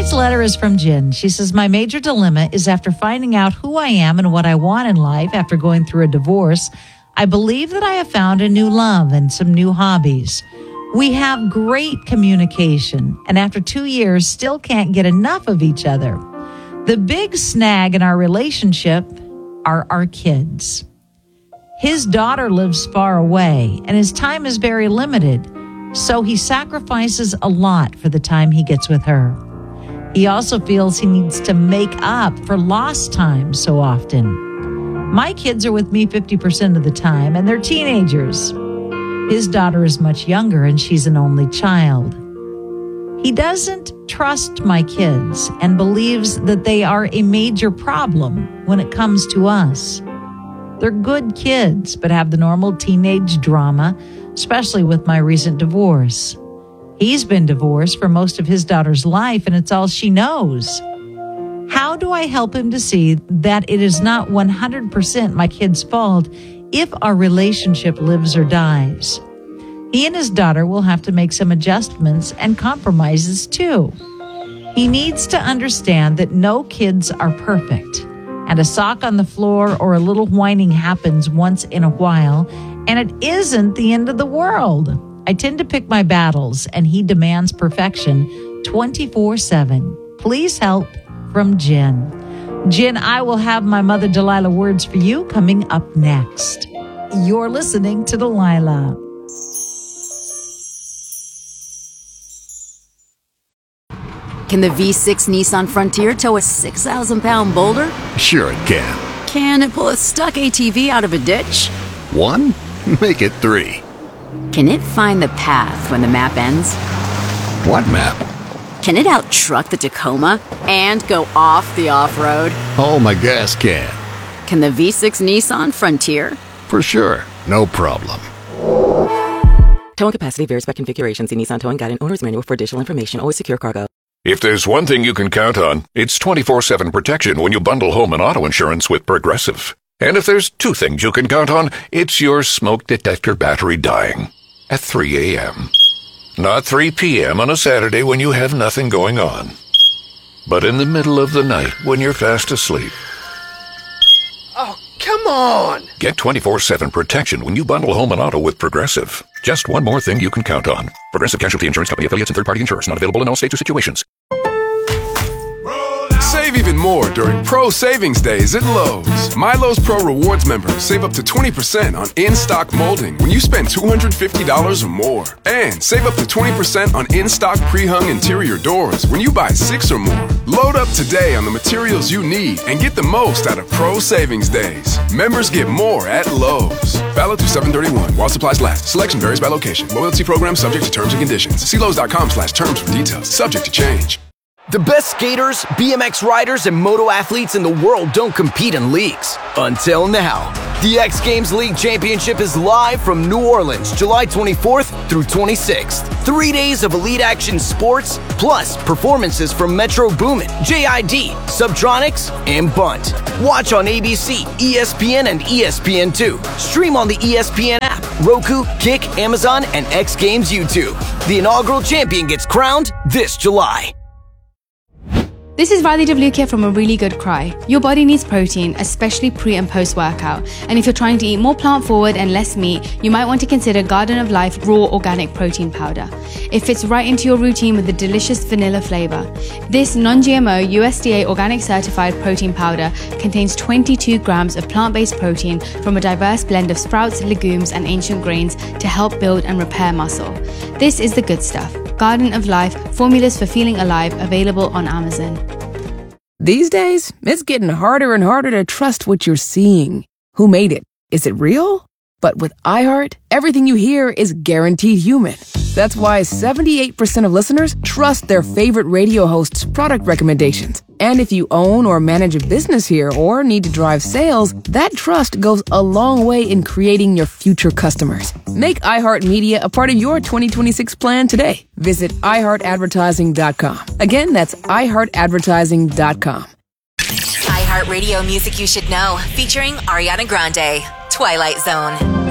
Tonight's letter is from Jen. She says, my major dilemma is after finding out who I am and what I want in life after going through a divorce, I believe that I have found a new love and some new hobbies. We have great communication, and after 2 years, still can't get enough of each other. The big snag in our relationship are our kids. His daughter lives far away, and his time is very limited, so he sacrifices a lot for the time he gets with her. He also feels he needs to make up for lost time so often. My kids are with me 50% of the time, and they're teenagers. His daughter is much younger, and she's an only child. He doesn't trust my kids and believes that they are a major problem when it comes to us. They're good kids, but have the normal teenage drama, especially with my recent divorce. He's been divorced for most of his daughter's life, and it's all she knows. How do I help him to see that it is not 100% my kid's fault if our relationship lives or dies? He and his daughter will have to make some adjustments and compromises too. He needs to understand that no kids are perfect, and a sock on the floor or a little whining happens once in a while, and it isn't the end of the world. I tend to pick my battles, and he demands perfection 24/7. Please help, from Jen. Jen, I will have my Mother Delilah words for you coming up next. You're listening to Delilah. Can the V6 Nissan Frontier tow a 6,000-pound boulder? Sure it can. Can it pull a stuck ATV out of a ditch? 1? Make it 3. Can it find the path when the map ends? What map? Can it out-truck the Tacoma and go off the off-road? Oh, my gas can. Can the V6 Nissan Frontier? For sure. No problem. Towing capacity varies by configuration. See Nissan Towing Guide and Owner's Manual for additional information. Always secure cargo. If there's one thing you can count on, it's 24/7 protection when you bundle home and auto insurance with Progressive. And if there's two things you can count on, it's your smoke detector battery dying at 3 a.m. Not 3 p.m. on a Saturday when you have nothing going on, but in the middle of the night when you're fast asleep. Oh, come on! Get 24/7 protection when you bundle home and auto with Progressive. Just one more thing you can count on. Progressive Casualty Insurance Company affiliates and third-party insurers. Not available in all states or situations. Save even more during Pro Savings Days at Lowe's. My Lowe's Pro Rewards members save up to 20% on in-stock molding when you spend $250 or more. And save up to 20% on in-stock pre-hung interior doors when you buy 6 or more. Load up today on the materials you need and get the most out of Pro Savings Days. Members get more at Lowe's. Valid through 7/31 while supplies last. Selection varies by location. Loyalty program subject to terms and conditions. See Lowe's.com/terms for details. Subject to change. The best skaters, BMX riders, and moto athletes in the world don't compete in leagues. Until now. The X Games League Championship is live from New Orleans, July 24th through 26th. 3 days of elite action sports, plus performances from Metro Boomin, JID, Subtronics, and Bunt. Watch on ABC, ESPN, and ESPN2. Stream on the ESPN app, Roku, Kick, Amazon, and X Games YouTube. The inaugural champion gets crowned this July. This is Riley Devlukia from A Really Good Cry. Your body needs protein, especially pre and post workout. And if you're trying to eat more plant forward and less meat, you might want to consider Garden of Life Raw Organic Protein Powder. It fits right into your routine with a delicious vanilla flavor. This non-GMO USDA organic certified protein powder contains 22 grams of plant-based protein from a diverse blend of sprouts, legumes, and ancient grains to help build and repair muscle. This is the good stuff. Garden of Life, formulas for feeling alive, available on Amazon. These days, it's getting harder and harder to trust what you're seeing. Who made it? Is it real? But with iHeart, everything you hear is guaranteed human. That's why 78% of listeners trust their favorite radio host's product recommendations. And if you own or manage a business here or need to drive sales, that trust goes a long way in creating your future customers. Make iHeartMedia a part of your 2026 plan today. Visit iHeartAdvertising.com. Again, that's iHeartAdvertising.com. iHeartRadio Music You Should Know, featuring Ariana Grande, Twilight Zone.